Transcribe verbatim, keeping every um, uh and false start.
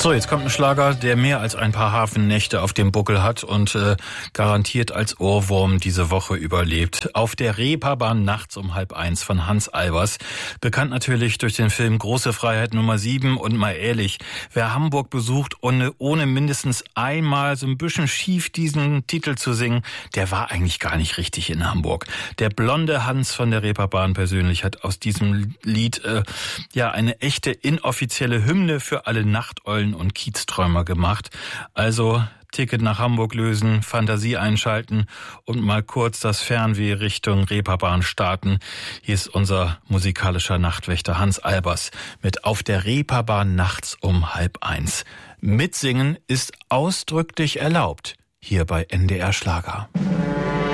So, jetzt kommt ein Schlager, der mehr als ein paar Hafennächte auf dem Buckel hat und äh, garantiert als Ohrwurm diese Woche überlebt. Auf der Reeperbahn nachts um halb eins von Hans Albers. Bekannt natürlich durch den Film Große Freiheit Nummer sieben. Und mal ehrlich, wer Hamburg besucht, ohne, ohne mindestens einmal so ein bisschen schief diesen Titel zu singen, der war eigentlich gar nicht richtig in Hamburg. Der blonde Hans von der Reeperbahn persönlich hat aus diesem Lied äh, ja eine echte inoffizielle Hymne für alle Nachteulen und Kiezträumer gemacht. Also Ticket nach Hamburg lösen, Fantasie einschalten und mal kurz das Fernweh Richtung Reeperbahn starten. Hier ist unser musikalischer Nachtwächter Hans Albers mit Auf der Reeperbahn nachts um halb eins. Mitsingen ist ausdrücklich erlaubt, hier bei N D R Schlager.